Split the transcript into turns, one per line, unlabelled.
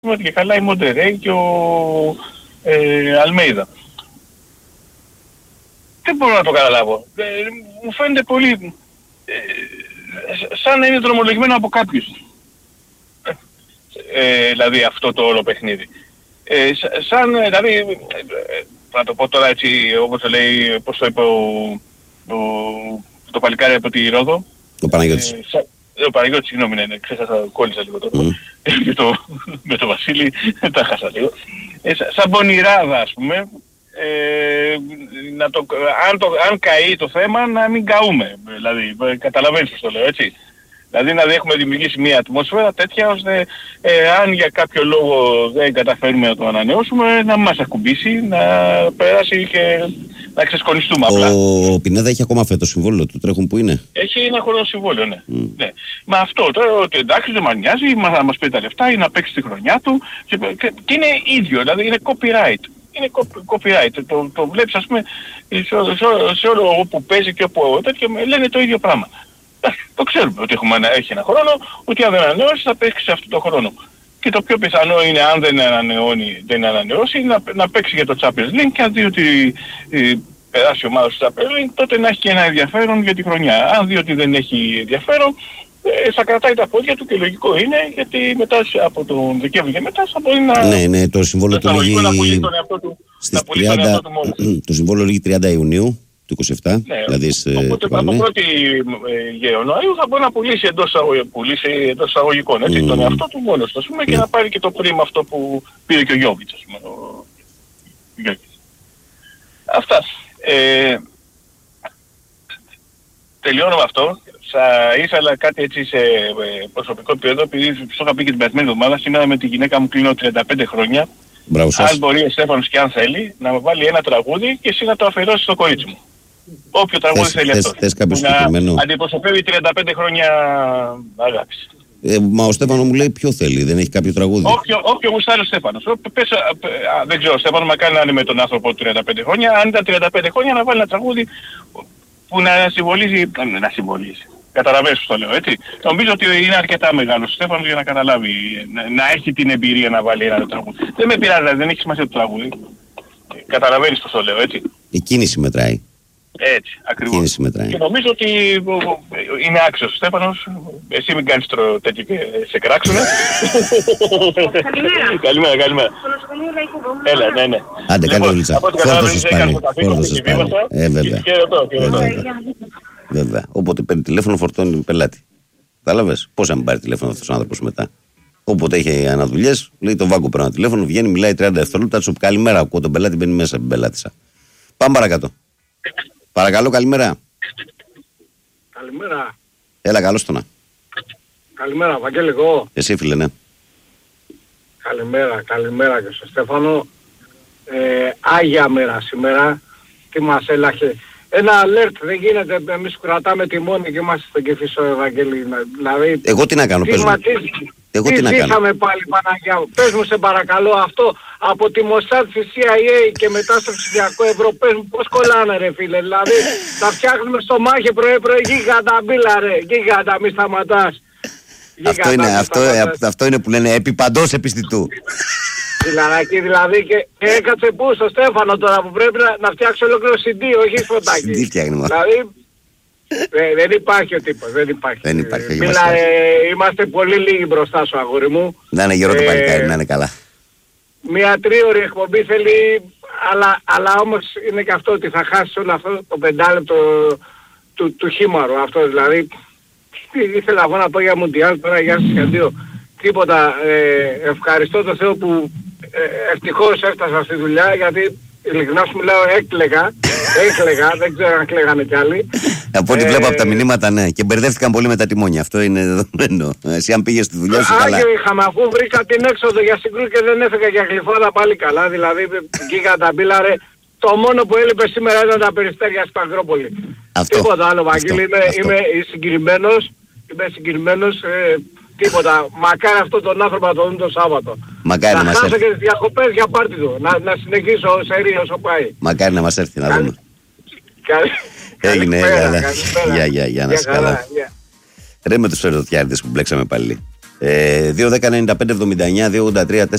ότι και καλά η Μοντερέι και ο Αλμέιδα. Δεν μπορώ να το καταλάβω. Μου φαίνεται πολύ σαν να είναι δρομολογημένο από κάποιους. Δηλαδή αυτό το όλο παιχνίδι. Σαν, δηλαδή, να το πω τώρα έτσι όπως το λέει, πώς το είπε το παλικάρι από τη Ρόδο.
Ο Παναγιώτης.
Ο Παναγιώτης, συγγνώμη, ναι, ξέχασα, κόλλησα λίγο τώρα. Με το Βασίλη, τα χάσα λίγο. Σαν πονηράδα, ας πούμε, αν καεί το θέμα, να μην καούμε. Δηλαδή, καταλαβαίνεις πώς το λέω, έτσι. Δηλαδή να έχουμε δημιουργήσει μια ατμόσφαιρα τέτοια ώστε αν για κάποιο λόγο δεν καταφέρουμε να το ανανεώσουμε, να μας ακουμπήσει, να περάσει και να ξεσκονιστούμε απλά.
Ο Πινέδα έχει ακόμα φέτος συμβόλαιο του, τρέχουν που είναι.
Έχει ένα χρόνο συμβόλαιο, ναι. Ναι. Μα αυτό τώρα, ότι εντάξει δεν μας νοιάζει, να μας πει τα λεφτά ή να παίξει τη χρονιά του και είναι ίδιο, δηλαδή είναι copyright. Είναι copyright. Το βλέπεις, ας πούμε, σε όλο όπου παίζει και όπου τέτοιο λένε το ίδιο πράγμα. Το ξέρουμε ότι έχει ένα χρόνο, ότι αν δεν ανανεώσει θα παίξει αυτό το χρόνο. Και το πιο πιθανό είναι αν δεν ανανεώσει να παίξει για το Champions League και αν δει ότι περάσει η ομάδα στο Champions League, τότε να έχει και ένα ενδιαφέρον για τη χρονιά. Αν δει ότι δεν έχει ενδιαφέρον, θα κρατάει τα πόδια του και λογικό είναι, γιατί μετά από τον Δεκέμβρη και μετά θα μπορεί να...
Ναι, το συμβόλαιο του λύγει το συμβόλαιο λύγει 30 Ιουνίου του 27.
Ναι,
δηλαδή
οπότε από 1η Ιανουαρίου θα μπορεί να πουλήσει εντός εισαγωγικών, έτσι, τον εαυτό του μόνος, ας πούμε, και να πάρει και το πρίμα αυτό που πήρε και ο Γιόβιτς, ας πούμε, ο Γιόβιτς. Αυτά. Τελειώνω με αυτό. Θα ήθελα κάτι έτσι σε προσωπικό επίπεδο, επειδή στο είχα πει και την περασμένη εβδομάδα, σήμερα με τη γυναίκα μου κλείνω 35 χρόνια. Αν μπορεί ο Στέφανος και αν θέλει να με βάλει ένα τραγούδι και εσύ να το αφιερώσεις στο κορίτσι μου. Όποιο τραγούδι θέλει αυτό. Να αντιπροσωπεύει 35 χρόνια αγάπης.
Μα ο Στέφανος μου λέει ποιο θέλει, δεν έχει κάποιο τραγούδι.
Όποιο γουστάρει ο Στέφανος. Δεν ξέρω, ο Στέφανος μακάρι να είναι με τον άνθρωπο 35 χρόνια. Αν ήταν 35 χρόνια να βάλει ένα τραγούδι που να συμβολίζει. Καταλαβαίνεις πώς το λέω, έτσι. Νομίζω ότι είναι αρκετά μεγάλος ο Στέφανος για να καταλάβει, να έχει την εμπειρία να βάλει ένα τραγούδι. Δεν με πειράζει, δεν έχει σημασία το τραγούδι. Καταλαβαίνεις πώς το λέω, έτσι.
Η κίνηση μετράει.
Έτσι, ακριβώς. Και νομίζω ότι είναι άξιος ο Στέφανος. Εσύ μην κάνεις τέτοιο και σε κράξουνε. Καλημέρα. Έλα, ναι.
Άντε, κάντε δουλίτσα. Φόρτωσες πάλι. Βέβαια. Όποτε παίρνει τηλέφωνο φορτώνει πελάτη. Κατάλαβες. Πώς να μην πάρει τηλέφωνο αυτός ο άνθρωπος μετά. Όποτε έχει αναδουλειές, λέει το βάγκο παίρνει ένα τηλέφωνο, βγαίνει, μιλάει 30 δευτερόλεπτα, του καλημέρα. Ακούω τον πελάτη, μπαίνει μέσα από την πελάτησα. Πάμε παρακάτω. Παρακαλώ, καλημέρα.
Καλημέρα.
Έλα, καλώς το να.
Καλημέρα, Βαγγέλη, εγώ.
Εσύ, φίλε, ναι.
Καλημέρα και στο Στέφανο. Άγια μέρα σήμερα. Τι μας έλαχε. Ένα alert δεν γίνεται, εμείς κρατάμε τιμόνι και είμαστε στον Κεφισό, Ευαγγέλη. Δηλαδή,
εγώ τι να κάνω, πες μου.
Τι ζήσαμε πάλι, Παναγιά μου. Πες μου σε παρακαλώ αυτό από τη Mossad στη CIA και μετά στο ψηφιακό ευρώ. Πες μου πώς κολλάνε ρε φίλε. Δηλαδή τα φτιάχνουμε στο μάχη πρωί γίγαντα μπίλα ρε. Γίγαντα μη σταματάς.
Αυτό είναι που λένε επί παντός επιστητού.
Δηλαδή και έκατσε πού στο Στέφανο τώρα που πρέπει να φτιάξει ολόκληρο CD, όχι σποτάκι.
Τι φτιάχνει μας.
Δηλαδή δεν υπάρχει ο τύπος, δεν υπάρχει. Είμαστε πολύ λίγοι μπροστά σου, αγόρι μου.
Να είναι γερό το παλικάρι, να είναι καλά.
Μια τρίωρη εκπομπή θέλει, αλλά όμως είναι και αυτό ότι θα χάσεις όλο αυτό το 5 λεπτό του χήμαρου. Αυτό δηλαδή, ήθελα εγώ να πω για Μουντιάλ, τώρα για σας και δύο. Τίποτα, ευχαριστώ τον Θεό που ευτυχώς έφτασα στη δουλειά, γιατί ειλικρινά σου μιλάω έκλαιγα, δεν ξέρω αν κλαίγανε κι άλλοι.
Από ό,τι βλέπω από τα μηνύματα, ναι, και μπερδεύτηκαν πολύ με τα τιμόνια, αυτό είναι δεδομένο. Εσύ αν πήγες στη δουλειά σου καλά.
Άγιο είχαμε, αφού βρήκα την έξοδο για Συγκρού και δεν έφεγα για Γλυφάδα πάλι καλά, δηλαδή γίγαντα μπίλαρε. Το μόνο που έλειπε σήμερα ήταν τα Περιστέρια στην Αγρόπολη. Τίποτα άλλο, Βαγγέλη, είμαι συγκινημένος. Τίποτα. Μακάρι αυτό τον άνθρωπο να τον δουν το Σάββατο.
Μακάρι να μας έρθει.
Να χάσω και τις διακοπές για πάρτι του. Να συνεχίσω σε ρί όσο πάει.
Μακάρι να μας έρθει να δούμε. Έγινε, για να είσαι καλά. Ρε με τους ερωτιάριδες που μπλέξαμε πάλι. 2-10-95-79, 2-83-4